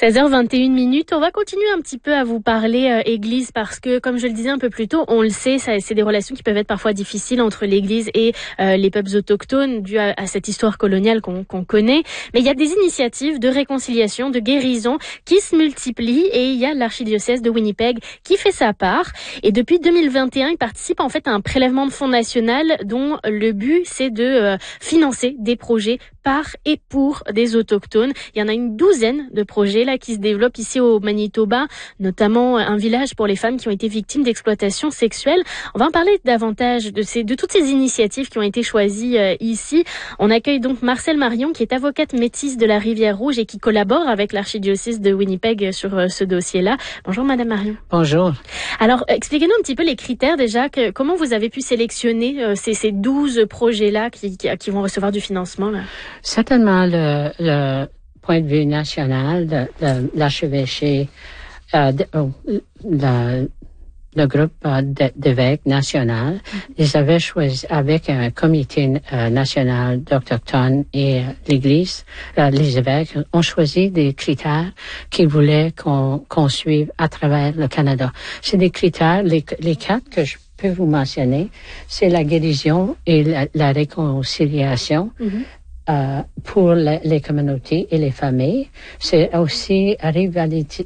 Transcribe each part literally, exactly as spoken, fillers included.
seize heures vingt et une minutes. On va continuer un petit peu à vous parler euh, Église parce que, comme je le disais un peu plus tôt, on le sait, ça, c'est des relations qui peuvent être parfois difficiles entre l'Église et euh, les peuples autochtones dues à, à cette histoire coloniale qu'on, qu'on connaît. Mais il y a des initiatives de réconciliation, de guérison qui se multiplient et il y a l'archidiocèse de Winnipeg qui fait sa part. Et depuis deux mille vingt et un, il participe en fait à un prélèvement de fonds national dont le but c'est de euh, financer des projets par et pour des autochtones. Il y en a une douzaine de projets là qui se développent ici au Manitoba, notamment un village pour les femmes qui ont été victimes d'exploitation sexuelle. On va en parler davantage de ces, de toutes ces initiatives qui ont été choisies euh, ici. On accueille donc Marcelle Marion, qui est avocate métisse de la Rivière-Rouge et qui collabore avec l'archidiocèse de Winnipeg sur euh, ce dossier-là. Bonjour Madame Marion. Bonjour. Alors, expliquez-nous un petit peu les critères déjà, que, comment vous avez pu sélectionner euh, ces, ces douze projets-là qui, qui, qui vont recevoir du financement là? Certainement, le, le point de vue national de, de l'archevêché, euh, de, oh, le, le groupe euh, d'évêques national, mm-hmm. ils avaient choisi, avec un comité euh, national d'Autochtones et euh, l'Église, euh, les évêques ont choisi des critères qu'ils voulaient qu'on, qu'on suive à travers le Canada. C'est des critères, les, les quatre que je peux vous mentionner, c'est la guérison et la, la réconciliation. Mm-hmm. Euh, pour les, les communautés et les familles. C'est aussi rivalité,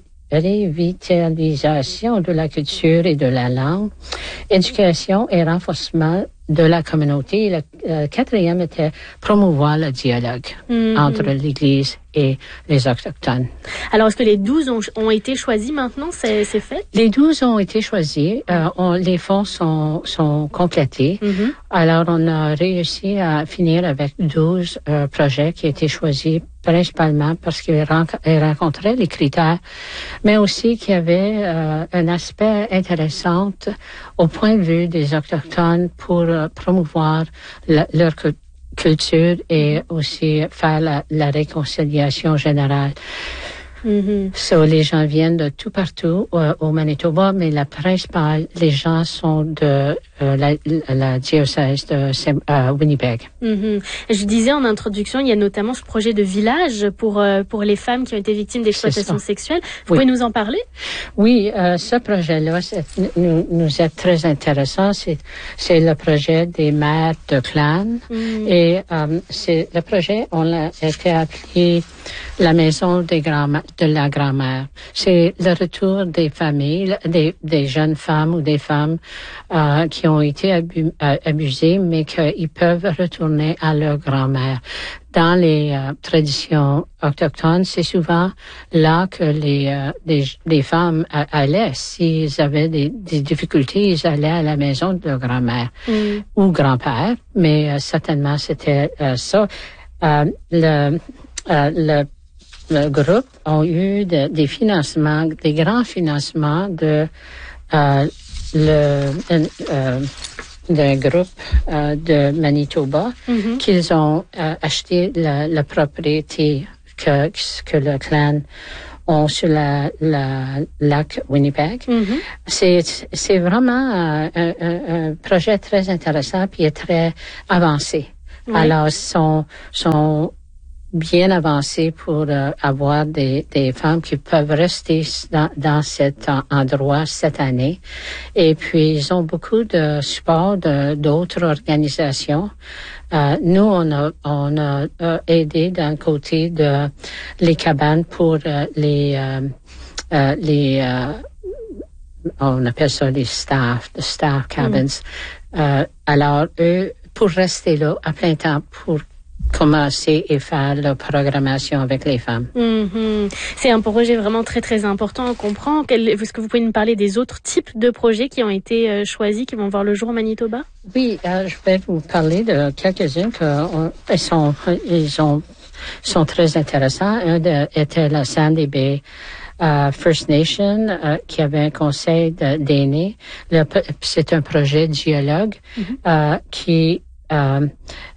revitalisation de la culture et de la langue, éducation et renforcement de la communauté. Le euh, quatrième était promouvoir le dialogue mm-hmm. entre l'Église et les Autochtones. Alors, est-ce que les douze ont, ont été choisis maintenant? C'est, c'est fait? Les douze ont été choisis. Euh, on, les fonds sont, sont complétés. Mm-hmm. Alors, on a réussi à finir avec douze euh, projets qui étaient choisis principalement parce qu'ils rencontraient les critères, mais aussi qu'il y avait euh, un aspect intéressant au point de vue des Autochtones pour euh, promouvoir la, leur culture et aussi faire la, la réconciliation générale. Mm-hmm. So, les gens viennent de tout partout euh, au Manitoba, mais la principale, les gens sont de euh, la, la diocèse de euh, Winnipeg. Mm-hmm. Je disais en introduction, il y a notamment ce projet de village pour euh, pour les femmes qui ont été victimes d'exploitation sexuelle. Vous oui. pouvez nous en parler? Oui, euh, ce projet-là c'est, nous, nous est très intéressant. C'est, c'est le projet des mères de clan. Mm-hmm. Et euh, c'est le projet, on l'a été appelé la maison des grands-mères. De la grand-mère. C'est le retour des familles, des, des jeunes femmes ou des femmes euh, qui ont été abu, euh, abusées, mais qu'ils peuvent retourner à leur grand-mère. Dans les euh, traditions autochtones, c'est souvent là que les, euh, les, les femmes allaient. S'ils avaient des, des difficultés, ils allaient à la maison de leur grand-mère mm. ou grand-père, mais euh, certainement c'était euh, ça. Euh, le, euh, le Le groupe a eu de, des financements, des grands financements de euh, le euh, d'un groupe euh, de Manitoba mm-hmm. qu'ils ont euh, acheté la, la propriété que que le clan ont sur la, la lac Winnipeg. Mm-hmm. C'est c'est vraiment euh, un, un, un projet très intéressant puis est très avancé. Oui. Alors sont sont bien avancé pour euh, avoir des, des femmes qui peuvent rester dans, dans cet endroit cette année. Et puis, ils ont beaucoup de support de, d'autres organisations. Euh, nous, on a, on a euh, aidé d'un côté de les cabanes pour euh, les, euh, euh, les euh, on appelle ça les staff, the staff cabins. Mm. Euh, alors, eux, pour rester là à plein temps, pour commencer et faire la programmation avec les femmes. Mm-hmm. C'est un projet vraiment très, très important. On comprend. Est-ce que vous pouvez nous parler des autres types de projets qui ont été euh, choisis, qui vont voir le jour au Manitoba? Oui, euh, je vais vous parler de quelques-uns qui sont, ils ont, sont très intéressants. Un de, était la Sandy Bay Uh, First Nation, uh, qui avait un conseil de, d'aînés. Le, c'est un projet de dialogue mm-hmm. uh, qui uh,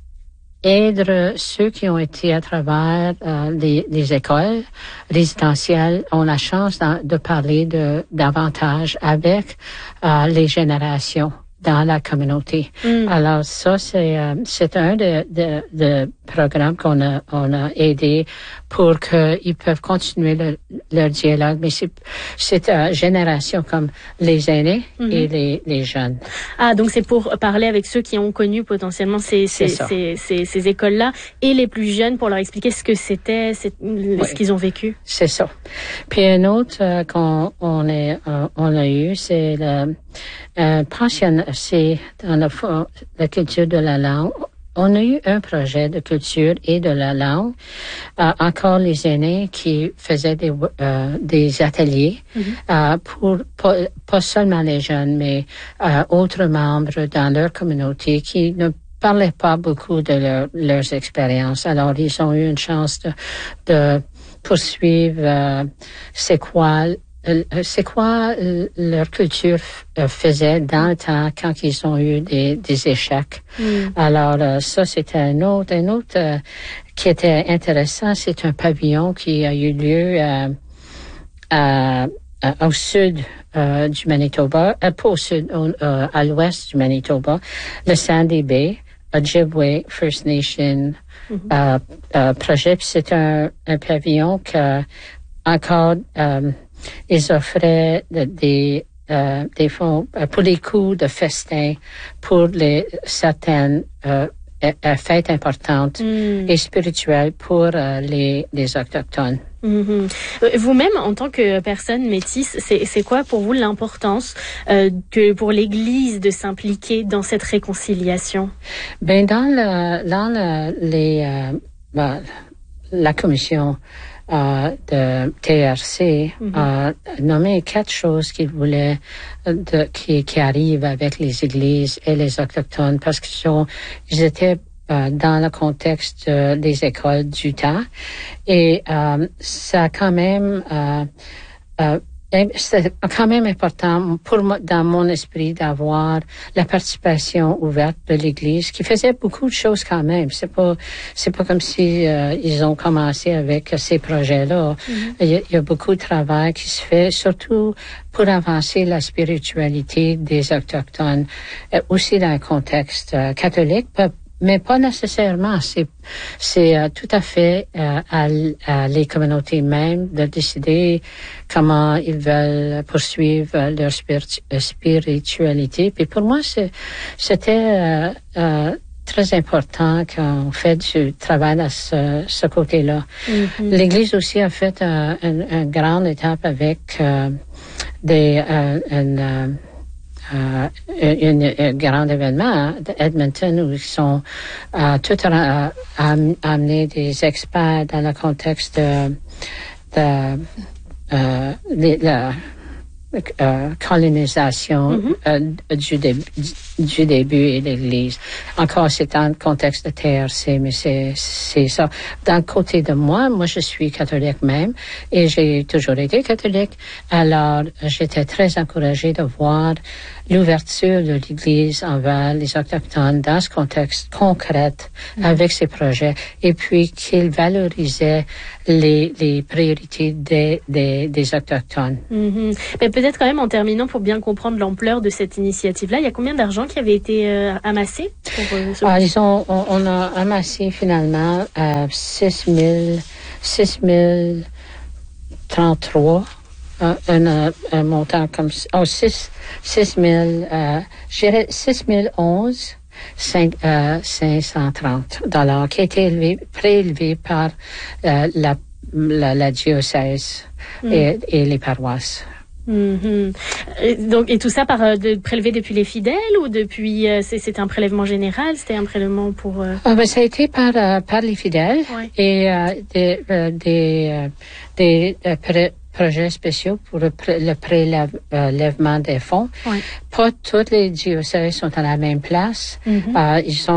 aide ceux qui ont été à travers uh, les, les écoles résidentielles, ont la chance de, de parler de davantage avec uh, les générations dans la communauté. Mm. Alors ça, c'est euh, c'est un de, de, de programmes qu'on a on a aidé pour qu'ils peuvent continuer le, leur dialogue. Mais c'est c'est une génération comme les aînés mm-hmm. et les les jeunes. Ah, donc c'est pour parler avec ceux qui ont connu potentiellement ces ces ces, ces, ces écoles-là et les plus jeunes pour leur expliquer ce que c'était, c'est, oui. ce qu'ils ont vécu. C'est ça. Puis un autre euh, qu'on on est euh, on a eu, c'est le euh, pension, c'est dans la, la culture de la langue. On a eu un projet de culture et de la langue. Euh, encore les aînés qui faisaient des euh, des ateliers mm-hmm. euh, pour pas, pas seulement les jeunes, mais euh, autres membres dans leur communauté qui ne parlaient pas beaucoup de leur, leurs expériences. Alors ils ont eu une chance de, de poursuivre euh, c'est quoi c'est quoi leur culture faisait dans le temps quand ils ont eu des, des échecs. Mm. Alors ça c'était un autre un autre euh, qui était intéressant, c'est un pavillon qui a eu lieu euh, à, à, au sud euh, du Manitoba, euh, pas au sud, au, euh, à l'ouest du Manitoba, le Sandy Bay, Ojibwe First Nation mm-hmm. euh, euh, projet. Puis c'est un, un pavillon que encore euh, ils offraient des euh, des fonds pour les coûts de festin pour les certaines euh, fêtes importantes mm. et spirituelles pour euh, les les autochtones. Mm-hmm. Vous-même, en tant que personne métisse, c'est c'est quoi pour vous l'importance euh, que pour l'Église de s'impliquer dans cette réconciliation? Ben dans le dans le, les euh, ben, la commission Euh, de T R C mm-hmm. a nommé quatre choses qu'il voulait de, qui, qui arrivent avec les églises et les autochtones parce qu'ils sont, ils étaient euh, dans le contexte euh, des écoles du temps et euh, ça a quand même euh, euh, c'est quand même important pour moi, dans mon esprit, d'avoir la participation ouverte de l'Église, qui faisait beaucoup de choses quand même. C'est pas, c'est pas comme si euh, ils ont commencé avec ces projets-là. Mm-hmm. Il y a, il y a beaucoup de travail qui se fait, surtout pour avancer la spiritualité des autochtones, euh, aussi dans le contexte euh, catholique, mais pas nécessairement. C'est, c'est euh, tout à fait euh, à, à les communautés mêmes de décider comment ils veulent poursuivre leur spiritu- spiritualité. Puis pour moi, c'est, c'était euh, euh, très important qu'on fait du travail à ce, ce côté-là. Mm-hmm. L'Église aussi a fait euh, une, une grande étape avec euh, des euh, une, euh, Euh, un, un grand événement d'Edmonton où ils sont euh, tout euh, am, amené des experts dans le contexte de, de, euh, de la euh, colonisation mm-hmm. euh, du, début, du début et de l'Église. Encore, c'est dans le contexte de T R C, mais c'est, c'est ça. D'un côté de moi, moi, je suis catholique même, et j'ai toujours été catholique. Alors, j'étais très encouragée de voir l'ouverture de l'Église envers les Autochtones dans ce contexte concret mm-hmm. avec ces projets, et puis qu'il valorisait les, les priorités des, des, des Autochtones. Mm-hmm. Mais peut-être quand même en terminant, pour bien comprendre l'ampleur de cette initiative-là, il y a combien d'argent qui avait été euh, amassé pour euh, ce ah, ils ont, on, on a amassé finalement euh, six mille trente-trois. Un, un, un montant comme oh, six mille, euh, je dirais six mille onze, cinq cent trente dollars qui a été élevé, prélevé par euh, la, la, la diocèse mm. et, et les paroisses. Mm-hmm. Et donc, et tout ça par euh, de, prélevé depuis les fidèles ou depuis euh, c'est, c'était un prélèvement général, c'était un prélèvement pour euh... ah, ben, ça a été par euh, par les fidèles ouais. et euh, des euh, des euh, des euh, pré- projets spéciaux pour le, pré- le prélèvement des fonds. Ouais. Pas toutes les diocèses sont à la même place. Mm-hmm. Euh, ils sont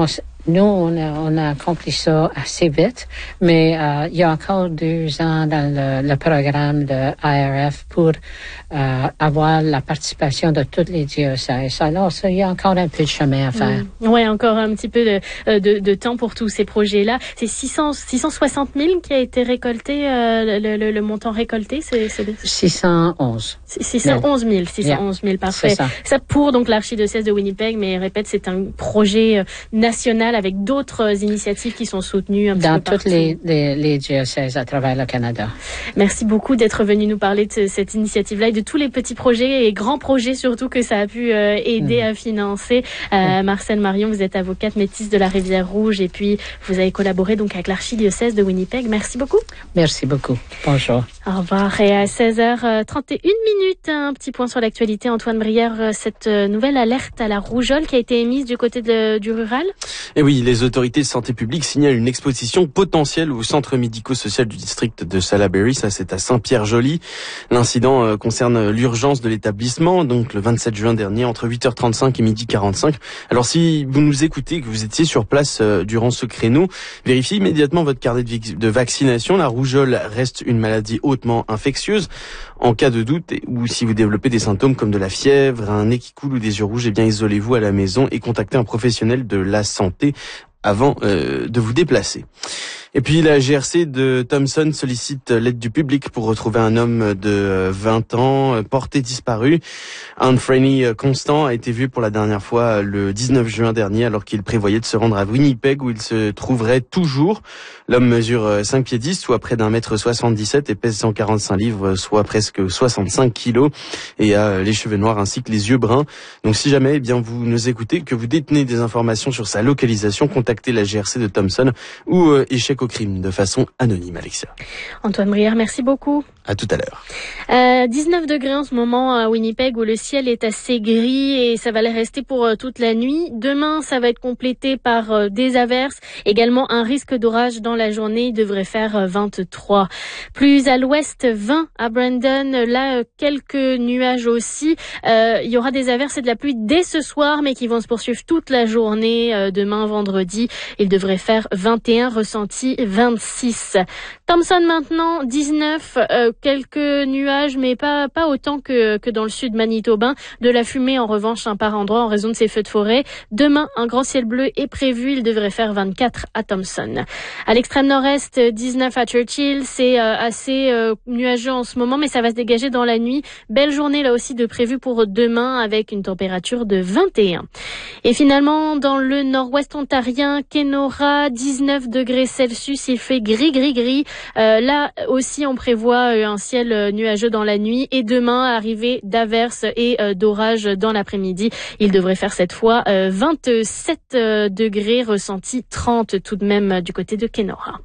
nous, on a, on a accompli ça assez vite, mais euh, il y a encore deux ans dans le, le programme de I R F pour euh, avoir la participation de tous les diocèses. Alors, ça, il y a encore un peu de chemin à faire. Mmh. Oui, encore un petit peu de, de, de temps pour tous ces projets-là. C'est six cents, six cent soixante mille qui a été récolté, euh, le, le, le montant récolté, c'est, c'est de... six cent onze. six cent onze mille, six cent onze mille, parfait. C'est ça. Ça pour donc l'archidiocèse de Winnipeg, mais répète, c'est un projet national avec d'autres initiatives qui sont soutenues un petit dans peu partout. Tous les, les, les diocèses à travers le Canada. Merci beaucoup d'être venu nous parler de cette initiative-là et de tous les petits projets et grands projets surtout que ça a pu euh, aider mmh. à financer. Euh, mmh. Marcelle Marion, vous êtes avocate métisse de la Rivière-Rouge et puis vous avez collaboré donc avec l'archidiocèse de Winnipeg. Merci beaucoup. Merci beaucoup. Bonjour. Au revoir. Et à seize heures trente et une minutes, un petit point sur l'actualité. Antoine Brière, cette nouvelle alerte à la rougeole qui a été émise du côté de, du rural? Et oui, les autorités de santé publique signalent une exposition potentielle au centre médico-social du district de Salaberry. Ça, c'est à Saint-Pierre-Joly. L'incident euh, concerne l'urgence de l'établissement, donc le vingt-sept juin dernier, entre huit heures trente-cinq et midi quarante-cinq. Alors, si vous nous écoutez, que vous étiez sur place euh, durant ce créneau, vérifiez immédiatement votre carnet de, de vaccination. La rougeole reste une maladie hautement infectieuse. En cas de doute, ou si vous développez des symptômes comme de la fièvre, un nez qui coule ou des yeux rouges, eh bien, isolez-vous à la maison et contactez un professionnel de la santé avant euh, de vous déplacer. Et puis la G R C de Thomson sollicite l'aide du public pour retrouver un homme de vingt ans porté disparu. Anthony Constant a été vu pour la dernière fois le dix-neuf juin dernier alors qu'il prévoyait de se rendre à Winnipeg où il se trouverait toujours. L'homme mesure cinq pieds dix, soit près d'un mètre soixante-dix-sept et pèse cent quarante-cinq livres, soit presque soixante-cinq kilos et a les cheveux noirs ainsi que les yeux bruns. Donc si jamais eh bien vous nous écoutez, que vous détenez des informations sur sa localisation, contactez la G R C de Thomson ou euh, échec au crime de façon anonyme, Alexia. Antoine Brière, merci beaucoup. À tout à l'heure. Euh, dix-neuf degrés en ce moment à Winnipeg où le ciel est assez gris et ça va le rester pour euh, toute la nuit. Demain, ça va être complété par euh, des averses. Également un risque d'orage dans la journée. Il devrait faire euh, vingt-trois. Plus à l'ouest, vingt à Brandon. Là, euh, quelques nuages aussi. Euh, il y aura des averses et de la pluie dès ce soir, mais qui vont se poursuivre toute la journée. Euh, demain, vendredi, il devrait faire vingt et un, ressenti vingt-six. Thomson maintenant, dix-neuf. Euh, quelques nuages, mais pas pas autant que que dans le sud manitobain. De la fumée en revanche, hein, par endroit en raison de ces feux de forêt. Demain, un grand ciel bleu est prévu. Il devrait faire vingt-quatre à Thomson. À l'extrême nord-est, dix-neuf à Churchill. C'est euh, assez euh, nuageux en ce moment, mais ça va se dégager dans la nuit. Belle journée là aussi de prévu pour demain avec une température de vingt et un. Et finalement, dans le nord-ouest ontarien, Kenora, dix-neuf degrés Celsius. Il fait gris, gris, gris. Euh, là aussi, on prévoit un ciel nuageux dans la nuit et demain, arrivée d'averses et euh, d'orages dans l'après-midi. Il devrait faire cette fois euh, vingt-sept euh, degrés, ressenti trente tout de même du côté de Kenora.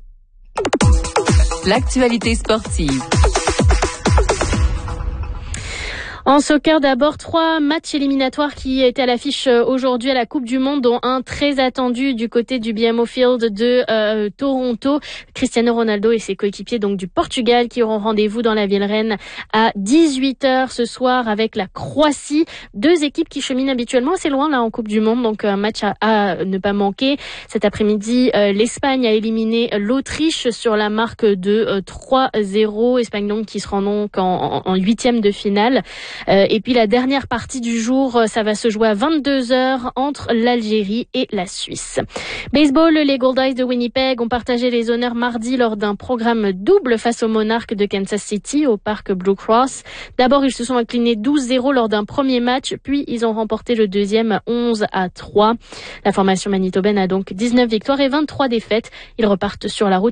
L'actualité sportive. En soccer, d'abord, trois matchs éliminatoires qui étaient à l'affiche aujourd'hui à la Coupe du Monde, dont un très attendu du côté du B M O Field de euh, Toronto. Cristiano Ronaldo et ses coéquipiers donc du Portugal qui auront rendez-vous dans la ville reine à dix-huit heures ce soir avec la Croatie. Deux équipes qui cheminent habituellement assez loin là en Coupe du Monde, donc un match à, à ne pas manquer. Cet après-midi, euh, l'Espagne a éliminé l'Autriche sur la marque de euh, trois zéro. Espagne donc qui se rend donc en, en, en huitième de finale. Euh, et puis la dernière partie du jour, ça va se jouer à vingt-deux heures entre l'Algérie et la Suisse. Baseball, les Goldeyes de Winnipeg ont partagé les honneurs mardi lors d'un programme double face aux Monarques de Kansas City au parc Blue Cross. D'abord, ils se sont inclinés douze zéro lors d'un premier match, puis ils ont remporté le deuxième onze à trois. La formation manitobaine a donc dix-neuf victoires et vingt-trois défaites. Ils repartent sur la route